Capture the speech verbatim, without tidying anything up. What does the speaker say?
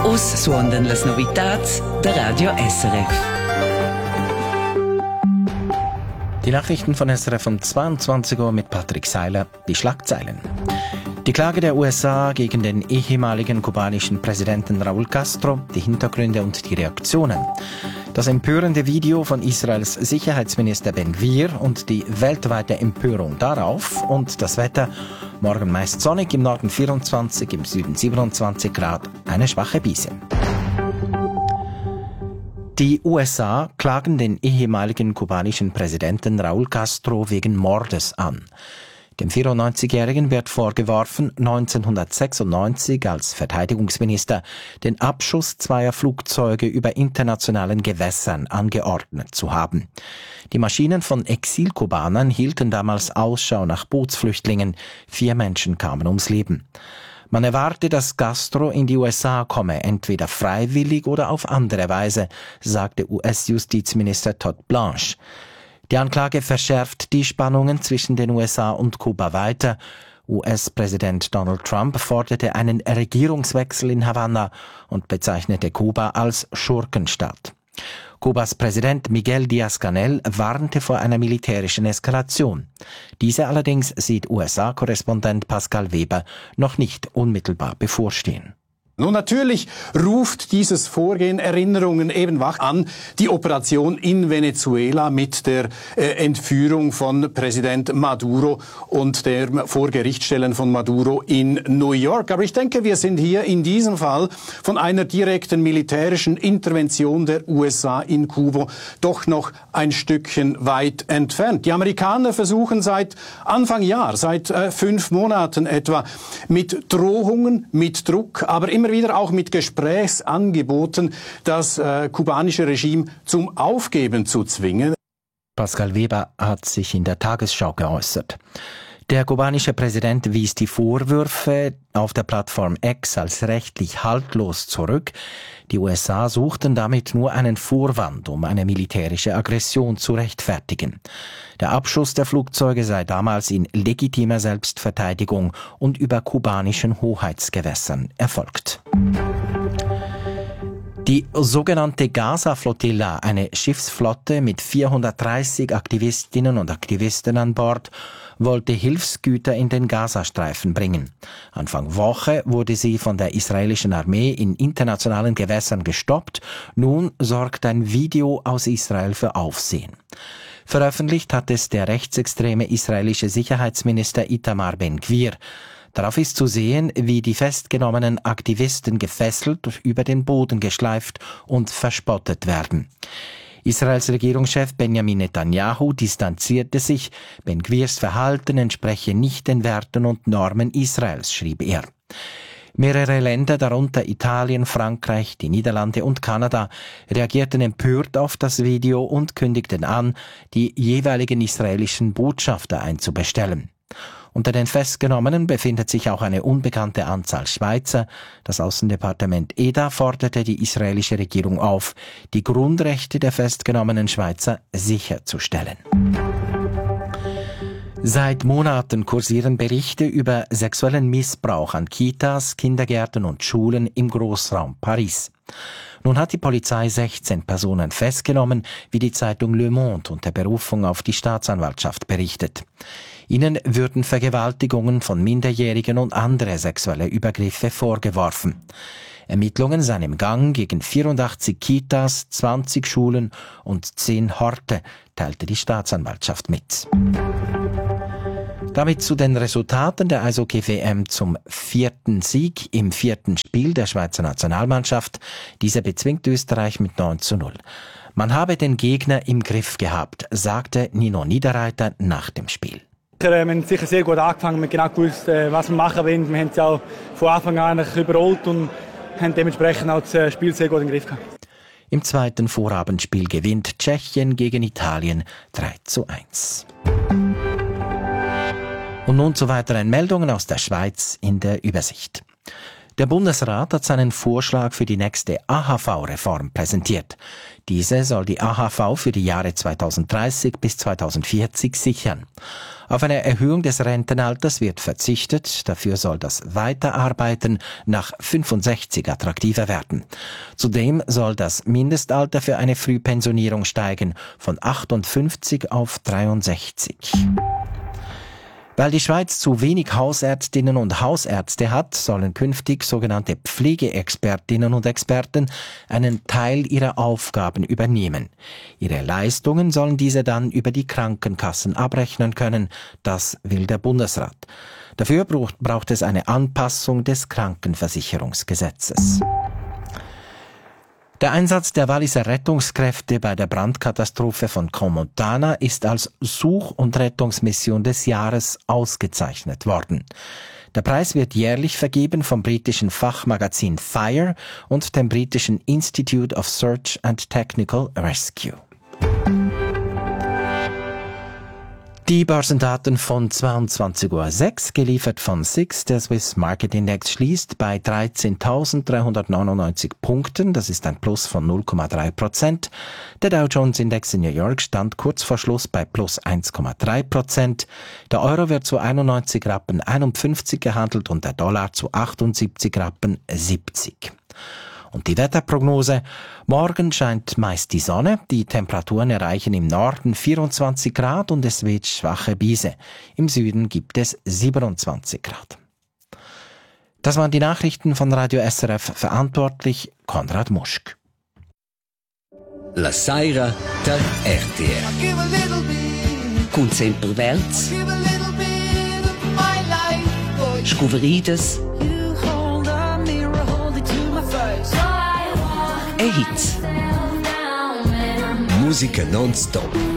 Us suondan las novitats der Radio S R F. Die Nachrichten von S R F um zweiundzwanzig Uhr mit Patrick Seiler. Die Schlagzeilen. Die Klage der U S A gegen den ehemaligen kubanischen Präsidenten Raúl Castro, die Hintergründe und die Reaktionen. Das empörende Video von Israels Sicherheitsminister Ben-Gvir und die weltweite Empörung darauf und das Wetter. Morgen meist sonnig, im Norden vierundzwanzig, im Süden siebenundzwanzig Grad, eine schwache Brise. Die U S A klagen den ehemaligen kubanischen Präsidenten Raúl Castro wegen Mordes an. Dem vierundneunzigjährigen wird vorgeworfen, neunzehnhundertsechsundneunzig als Verteidigungsminister den Abschuss zweier Flugzeuge über internationalen Gewässern angeordnet zu haben. Die Maschinen von Exilkubanern hielten damals Ausschau nach Bootsflüchtlingen. Vier Menschen kamen ums Leben. Man erwarte, dass Castro in die U S A komme, entweder freiwillig oder auf andere Weise, sagte U S-Justizminister Todd Blanche. Die Anklage verschärft die Spannungen zwischen den U S A und Kuba weiter. U S-Präsident Donald Trump forderte einen Regierungswechsel in Havanna und bezeichnete Kuba als Schurkenstaat. Kubas Präsident Miguel Díaz-Canel warnte vor einer militärischen Eskalation. Diese allerdings sieht U S A-Korrespondent Pascal Weber noch nicht unmittelbar bevorstehen. Nun, natürlich ruft dieses Vorgehen Erinnerungen eben wach an. Die Operation in Venezuela mit der äh, Entführung von Präsident Maduro und der Vorgerichtstellen von Maduro in New York. Aber ich denke, wir sind hier in diesem Fall von einer direkten militärischen Intervention der U S A in Kuba doch noch ein Stückchen weit entfernt. Die Amerikaner versuchen seit Anfang Jahr, seit äh, fünf Monaten etwa, mit Drohungen, mit Druck, aber immer wieder auch mit Gesprächsangeboten das äh, kubanische Regime zum Aufgeben zu zwingen. Pascal Weber hat sich in der Tagesschau geäußert. Der kubanische Präsident wies die Vorwürfe auf der Plattform X als rechtlich haltlos zurück. Die U S A suchten damit nur einen Vorwand, um eine militärische Aggression zu rechtfertigen. Der Abschuss der Flugzeuge sei damals in legitimer Selbstverteidigung und über kubanischen Hoheitsgewässern erfolgt. Die sogenannte Gaza-Flottilla, eine Schiffsflotte mit vierhundertdreißig Aktivistinnen und Aktivisten an Bord, wollte Hilfsgüter in den Gazastreifen bringen. Anfang Woche wurde sie von der israelischen Armee in internationalen Gewässern gestoppt. Nun sorgt ein Video aus Israel für Aufsehen. Veröffentlicht hat es der rechtsextreme israelische Sicherheitsminister Itamar Ben-Gvir. Darauf ist zu sehen, wie die festgenommenen Aktivisten gefesselt, über den Boden geschleift und verspottet werden. Israels Regierungschef Benjamin Netanyahu distanzierte sich. Ben-Gvirs Verhalten entspreche nicht den Werten und Normen Israels, schrieb er. Mehrere Länder, darunter Italien, Frankreich, die Niederlande und Kanada, reagierten empört auf das Video und kündigten an, die jeweiligen israelischen Botschafter einzubestellen. Unter den Festgenommenen befindet sich auch eine unbekannte Anzahl Schweizer. Das Außendepartement E D A forderte die israelische Regierung auf, die Grundrechte der festgenommenen Schweizer sicherzustellen. Seit Monaten kursieren Berichte über sexuellen Missbrauch an Kitas, Kindergärten und Schulen im Großraum Paris. Nun hat die Polizei sechzehn Personen festgenommen, wie die Zeitung Le Monde unter Berufung auf die Staatsanwaltschaft berichtet. Ihnen würden Vergewaltigungen von Minderjährigen und andere sexuelle Übergriffe vorgeworfen. Ermittlungen seien im Gang gegen vierundachtzig Kitas, zwanzig Schulen und zehn Horte, teilte die Staatsanwaltschaft mit. Damit zu den Resultaten der Eishockey-W M zum vierten Sieg im vierten Spiel der Schweizer Nationalmannschaft. Diese bezwingt Österreich mit neun zu null. Man habe den Gegner im Griff gehabt, sagte Nino Niederreiter nach dem Spiel. Wir haben sicher sehr gut angefangen, wir haben genau gewusst, was wir machen wollen. Wir haben es auch von Anfang an überrollt und haben dementsprechend auch das Spiel sehr gut im Griff gehabt. Im zweiten Vorabendspiel gewinnt Tschechien gegen Italien drei zu eins. Und nun zu weiteren Meldungen aus der Schweiz in der Übersicht. Der Bundesrat hat seinen Vorschlag für die nächste A H V-Reform präsentiert. Diese soll die A H V für die Jahre zweitausenddreißig bis zweitausendvierzig sichern. Auf eine Erhöhung des Rentenalters wird verzichtet, dafür soll das Weiterarbeiten nach fünfundsechzig attraktiver werden. Zudem soll das Mindestalter für eine Frühpensionierung steigen von achtundfünfzig auf dreiundsechzig. Weil die Schweiz zu wenig Hausärztinnen und Hausärzte hat, sollen künftig sogenannte Pflegeexpertinnen und Experten einen Teil ihrer Aufgaben übernehmen. Ihre Leistungen sollen diese dann über die Krankenkassen abrechnen können. Das will der Bundesrat. Dafür braucht, braucht es eine Anpassung des Krankenversicherungsgesetzes. Der Einsatz der Walliser Rettungskräfte bei der Brandkatastrophe von Crans-Montana ist als Such- und Rettungsmission des Jahres ausgezeichnet worden. Der Preis wird jährlich vergeben vom britischen Fachmagazin Fire und dem britischen Institute of Search and Technical Rescue. Die Börsendaten von zweiundzwanzig Uhr sechs, geliefert von S I X. Der Swiss Market Index schließt bei dreizehntausenddreihundertneunundneunzig Punkten. Das ist ein Plus von null Komma drei Prozent. Der Dow Jones Index in New York stand kurz vor Schluss bei plus eins Komma drei Prozent. Der Euro wird zu einundneunzig Rappen einundfünfzig gehandelt und der Dollar zu achtundsiebzig Rappen siebzig. Und die Wetterprognose: Morgen scheint meist die Sonne, die Temperaturen erreichen im Norden vierundzwanzig Grad und es weht schwache Brise. Im Süden gibt es siebenundzwanzig Grad. Das waren die Nachrichten von Radio S R F, verantwortlich Konrad Muschk. La Saira der R T R. Con Semper Welts. Scuverides. E hits. Musica non-stop.